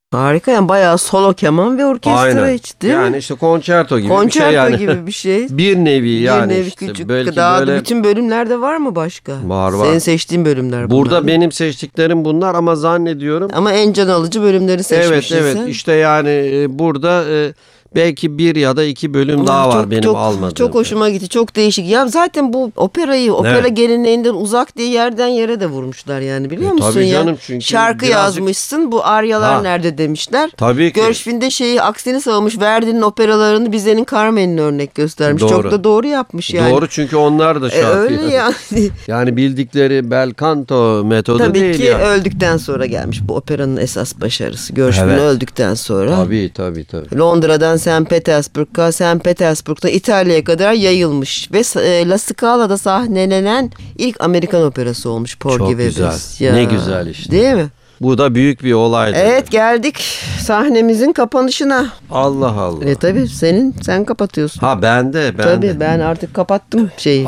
Harika, yani bayağı solo keman ve orkestra Aynen. hiç değil Yani mi? işte konçerto gibi bir şey Konçerto yani. gibi bir şey. Bir nevi yani Bir nevi işte küçük. belki Daha da böyle bütün bölümlerde var mı başka? var. Senin seçtiğin bölümler bunlar Burada değil mi? benim seçtiklerim bunlar ama zannediyorum. Ama en can alıcı bölümleri Evet seçmişsin evet sen. işte yani burada belki bir ya da iki bölüm daha var Çok benim çok almadığım. çok hoşuma gitti. Çok değişik. Ya zaten bu opera Evet. geleneğinden uzak diye yerden yere de vurmuşlar yani, biliyor musun Tabii ya? canım, çünkü Şarkı birazcık yazmışsın. Bu aryalar ha nerede demişler. tabii ki Gershwin de şeyi aksini savunmuş. Verdi'nin operalarını Bizet'in Carmen'in örnek göstermiş. Çok doğru. da doğru yapmış yani. Doğru, çünkü onlar da şarkı Öyle yani. yani bildikleri bel canto metodu Tabii değil ki yani. öldükten sonra gelmiş bu operanın esas başarısı. Gershwin Evet. öldükten sonra. Tabii. Londra'dan St. Petersburg'a, St. Petersburg'dan İtalya'ya kadar yayılmış ve La Scala'da sahnelenen ilk Amerikan operası olmuş Porgy Çok ve güzel. Bess. Ne güzel işte. Değil mi? Bu da büyük bir olaydı. Evet, geldik sahnemizin kapanışına. Allah Allah. Tabii sen kapatıyorsun. Ha ben de. Tabii ben artık kapattım şeyi.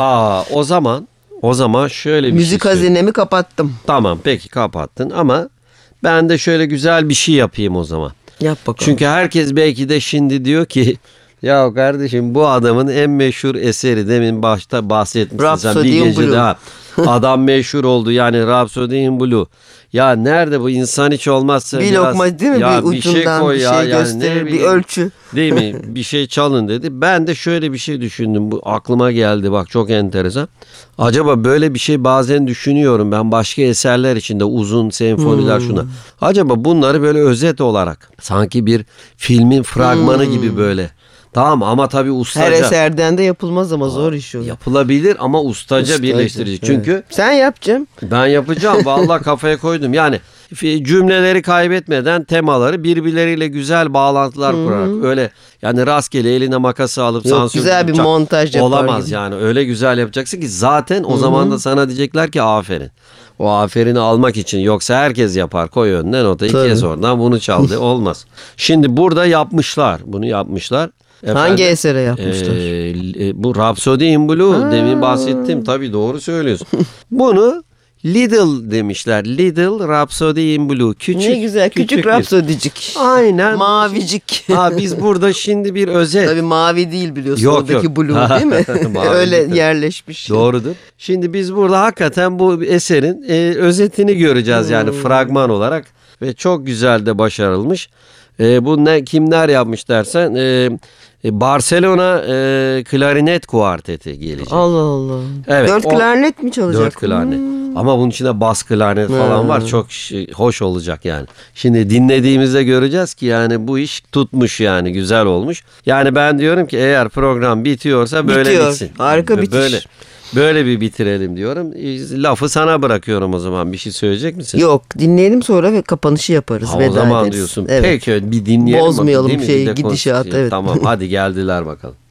O zaman şöyle bir Müzik şey söyleyeyim. hazinemi kapattım. Tamam peki, kapattın ama ben de şöyle güzel bir şey yapayım o zaman. Yap bakalım. Çünkü herkes belki de şimdi diyor ki ya kardeşim, bu adamın en meşhur eseri, demin başta bahsetmiştin sen, Rhapsody bir in gecede Blue. adam meşhur oldu yani, Rhapsody in Blue. Ya nerede bu, insan hiç olmazsa bir biraz, lokma değil mi? ya Bir ucundan bir şey yani gösterir, ne bir bileyim, ölçü. değil mi, bir şey çalın dedi. Ben de şöyle bir şey düşündüm, bu aklıma geldi, bak çok enteresan. Acaba böyle bir şey bazen düşünüyorum ben, başka eserler içinde uzun senfoniler şuna. Acaba bunları böyle özet olarak sanki bir filmin fragmanı gibi böyle. Tamam ama tabii ustaca. Her eserden de yapılmaz ama zor iş o. Yapılabilir ama ustaca birleştirici. Evet. Çünkü Sen yapacaksın. ben yapacağım. Vallahi kafaya koydum. Yani cümleleri kaybetmeden temaları birbirleriyle güzel bağlantılar kurarak, öyle yani rastgele eline makası alıp Yok, sansür güzel bir yapacak montaj yapar olamaz gibi. yani. Öyle güzel yapacaksın ki zaten o zaman da sana diyecekler ki aferin. O aferini almak için, yoksa herkes yapar, koy önüne nota, iki Tabii. kez oradan bunu çaldı, olmaz. Şimdi burada yapmışlar, bunu yapmışlar. Hangi esere yapmışlar? Bu Rhapsody in Blue, demin bahsettim, tabii doğru söylüyorsun. Bunu Little demişler. Little Rhapsody in Blue. Küçük. Ne güzel. Küçük bir- rapsodicik. Aynen. Mavicik. Biz burada şimdi bir özet. Tabii mavi değil biliyorsun. Yok, Oradaki yok. blue değil mi? Mavi Öyle değil. yerleşmiş. Doğrudur. Şimdi biz burada hakikaten bu eserin özetini göreceğiz yani fragman olarak ve çok güzel de başarılmış. Bu kimler yapmış dersen Barcelona Klarinet Kuarteti gelecek. Allah Allah. Evet, 4 klarnet mi çalacak? 4 klarnet. Ama bunun içinde bas klarnet falan var. Çok hoş olacak yani. Şimdi dinlediğimizde göreceğiz ki yani bu iş tutmuş yani, güzel olmuş. Yani ben diyorum ki eğer program bitiyorsa böyle Bitiyor. bitsin. Harika bitiş. Böyle bir bitirelim diyorum. Lafı sana bırakıyorum o zaman. Bir şey söyleyecek misin? Yok, dinleyelim sonra ve kapanışı yaparız. Ha, o veda zaman ederiz. diyorsun. Evet. Peki bir dinleyelim. Bozmayalım değil mi? Bir de gidişatı. Evet. Tamam hadi geldiler bakalım.